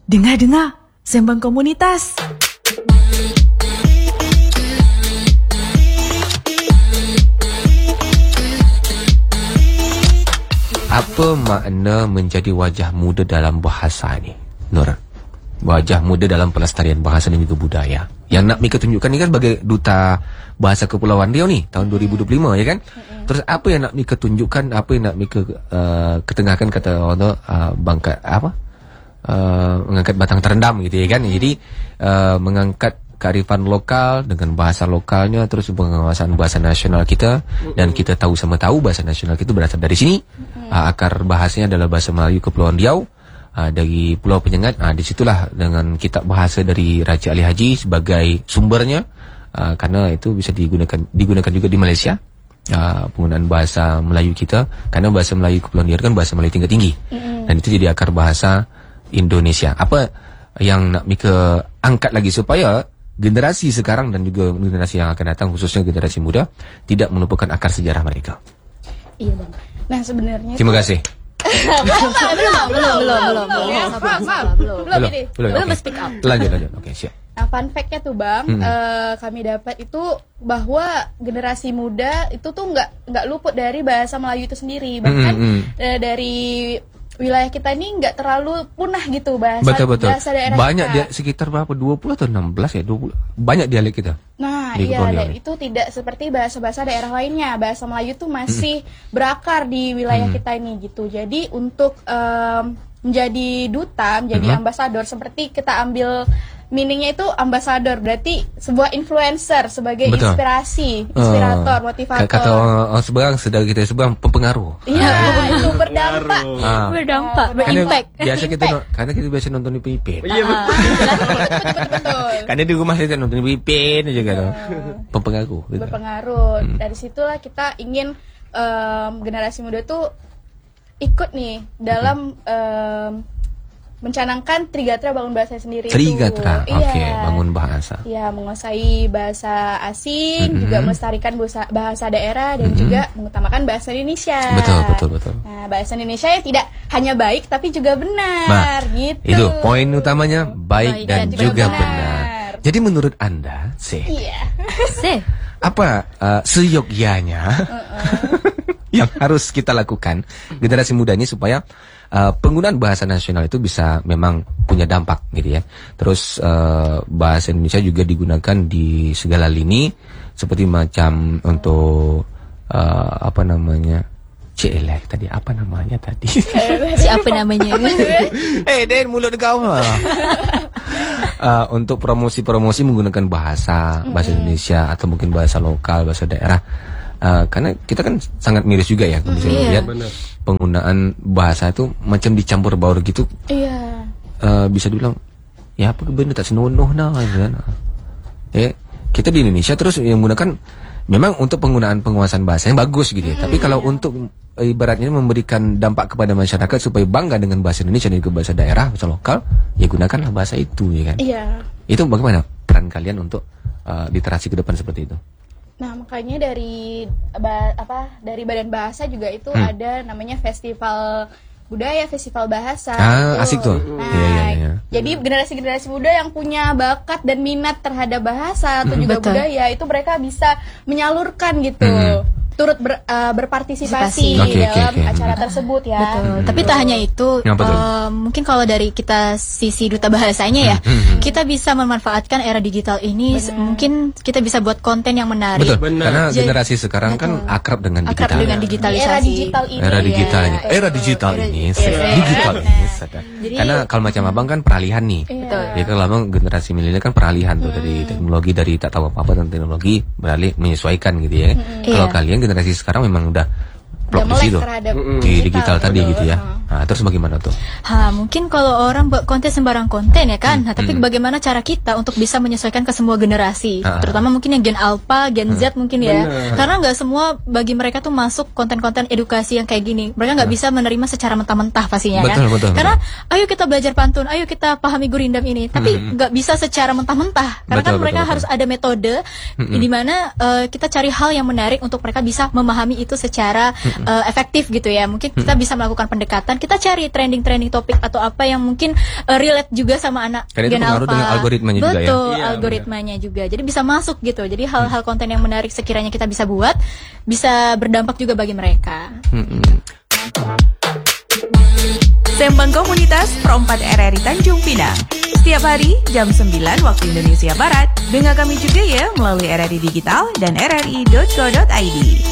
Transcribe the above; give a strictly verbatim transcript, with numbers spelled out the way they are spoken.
Dengar-dengar, Sembang Komunitas. Apa makna menjadi wajah muda dalam bahasa ni, Nur? Wajah muda dalam pelestarian bahasa dan juga budaya. Yang nak Mika tunjukkan ni kan sebagai duta bahasa Kepulauan Riau ni tahun dua ribu dua puluh lima, ya kan? Terus apa yang nak Mika tunjukkan, apa yang nak Mika uh, ketengahkan, kata orang tu, uh, bangkat apa? Uh, mengangkat batang terendam gitu, ya kan? Jadi uh, mengangkat kearifan lokal dengan bahasa lokalnya, terus pengawasan bahasa nasional kita. Dan kita tahu sama tahu bahasa nasional kita berasal dari sini. uh, Akar bahasanya adalah bahasa Melayu Kepulauan Riau, uh, dari Pulau Penyengat. uh, Disitulah dengan kitab bahasa dari Raja Ali Haji sebagai sumbernya, uh, karena itu bisa digunakan digunakan juga di Malaysia, uh, penggunaan bahasa Melayu kita. Karena bahasa Melayu Kepulauan Riau kan bahasa Melayu tingkat tinggi, dan itu jadi akar bahasa Indonesia. Apa yang nak Mika angkat lagi supaya generasi sekarang dan juga generasi yang akan datang, khususnya generasi muda, tidak melupakan akar sejarah mereka? Iya bang. Nah sebenarnya terima kasih. belum belum belum belum belum belum belum ini belum speak up. Lanjut lanjut. Oke, siap. Nah fun fact-nya tuh bang, Hmm. eh, kami dapat itu bahwa generasi muda itu tuh nggak nggak luput dari bahasa Melayu itu sendiri, bahkan Hmm, hmm. eh, dari wilayah kita ini nggak terlalu punah gitu bahasa Betul-betul. bahasa daerah Banyak kita. dia, sekitar berapa? dua puluh atau enam belas ya? dua puluh. Banyak dialek kita. Nah di iya, Kepulauan Riau dan ni. itu tidak seperti bahasa-bahasa daerah lainnya. Bahasa Melayu tuh masih berakar di wilayah Hmm. kita ini gitu. Jadi untuk em, menjadi duta, menjadi Hmm. ambasador, seperti kita ambil meaningnya itu ambasador, berarti sebuah influencer sebagai Betul. inspirasi, inspirator, Ah, motivator. Kata orang, orang seberang, saudara kita seberang, pempengaruh. Iya, itu berdampak. Ah. Berdampak, Karena berimpact. biasa kita no- karena kita biasa nonton di Pipin. Iya betul. Betul. Karena di rumah kita nonton di Pipin aja kan. Pempengaruh. Gitu. Berpengaruh. Hmm. Dari situlah kita ingin em, generasi muda tuh ikut nih dalam em, mencanangkan Trigatra bangun bahasa sendiri. Trigatra, itu. oke, Iya. bangun bahasa. Ya, menguasai bahasa asing, Mm-hmm. juga melestarikan bahasa, bahasa daerah, dan Mm-hmm. juga mengutamakan bahasa Indonesia. Betul, betul, betul. Nah, bahasa Indonesia ya tidak hanya baik tapi juga benar, Nah, gitu. itu poin utamanya, baik, Baik dan, dan juga juga benar. benar. Jadi menurut Anda, sih, Iya. Seh. apa uh, seyogyanya yang harus kita lakukan generasi muda ini supaya uh, penggunaan bahasa nasional itu bisa memang punya dampak gitu ya. Terus uh, bahasa Indonesia juga digunakan di segala lini, seperti macam untuk uh, apa namanya, Celek tadi apa namanya tadi? Siapa namanya? Eh, Den, mulut kau. uh, Untuk promosi-promosi menggunakan bahasa bahasa Indonesia atau mungkin bahasa lokal, bahasa daerah. Uh, karena kita kan sangat miris juga ya kalau misalnya Iya. lihat penggunaan bahasa itu macam dicampur baur gitu. Iya. Uh, bisa dibilang ya apa benda tak senonoh nah gitu kan. Eh, kita di Indonesia terus yang menggunakan memang untuk penggunaan penguasaan bahasa yang bagus gitu ya. Tapi kalau untuk eh, ibaratnya memberikan dampak kepada masyarakat supaya bangga dengan bahasa Indonesia dan juga bahasa daerah, bahasa lokal, ya gunakanlah bahasa itu ya kan. Iya. Itu bagaimana peran kalian untuk uh, literasi ke depan seperti itu? Nah, makanya dari ba- apa dari Badan Bahasa juga itu Hmm. ada namanya festival budaya, festival bahasa. Ah, asik tuh. Nah, Iya, iya, iya. jadi generasi-generasi muda yang punya bakat dan minat terhadap bahasa atau juga Betul. budaya itu mereka bisa menyalurkan gitu. Hmm. Turut ber- uh, berpartisipasi Oke, oke, dalam oke. acara tersebut ya. Betul. Tapi tak hanya itu, Ya, betul. eh, mungkin kalau dari kita sisi duta bahasanya ya, kita bisa memanfaatkan era digital ini. s- Mungkin kita bisa buat konten yang menarik. Betul. Karena Jadi- generasi sekarang kan akrab dengan Akrab digital. dengan Di digitalisasi. era digital ini. Era ya. digital ini, era digital Era- ini, era- digital era- ini. sadar. Jadi- Karena kalau macam abang kan peralihan nih. Betul. Ya kalau abang generasi milenial kan peralihan tuh dari teknologi, dari tak tahu apa-apa tentang teknologi beralih menyesuaikan gitu ya. Kalau Iya. kalian generasi sekarang memang udah Udah plok di melek situ, terhadap di digital tadi gitu ya. Heeh. Nah, terus bagaimana tuh? Ha, mungkin kalau orang buat konten sembarang konten ya kan. Nah, tapi bagaimana cara kita untuk bisa menyesuaikan ke semua generasi, Ah. terutama mungkin yang Gen Alpha, Gen Z mungkin ya. Karena nggak semua bagi mereka tuh masuk konten-konten edukasi yang kayak gini. Mereka nggak bisa menerima secara mentah-mentah pastinya Betul, kan. betul, Karena ayo kita belajar pantun, ayo kita pahami gurindam ini. Tapi nggak bisa secara mentah-mentah. Karena Betul, kan betul, mereka betul. harus ada metode di mana eh, kita cari hal yang menarik untuk mereka bisa memahami itu secara uh, efektif gitu ya. Mungkin kita Hmm. bisa melakukan pendekatan, kita cari trending-trending topik atau apa yang mungkin uh, relate juga sama anak Karena itu Gen pengaruh Alpha. dengan algoritmanya juga ya? Betul, Iya, algoritmanya juga. Jadi bisa masuk gitu. Jadi hal-hal konten yang menarik sekiranya kita bisa buat bisa berdampak juga bagi mereka. Mm-mm. Sembang Komunitas Pro empat R R I Tanjung Pinang. Setiap hari jam sembilan waktu Indonesia Barat. Dengar kami juga ya melalui R R I Digital dan r r i dot co dot i d.